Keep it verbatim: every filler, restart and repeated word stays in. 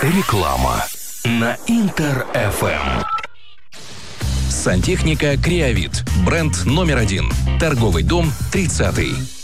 Реклама на Интер эф эм. Сантехника «Креовит». Бренд номер один. Торговый дом тридцатый.